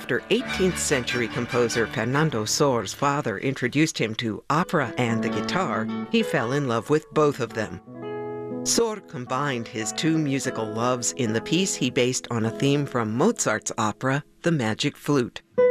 After 18th century composer Fernando Sor's father introduced him to opera and the guitar, he fell in love with both of them. Sor combined his two musical loves in the piece he based on a theme from Mozart's opera, The Magic Flute.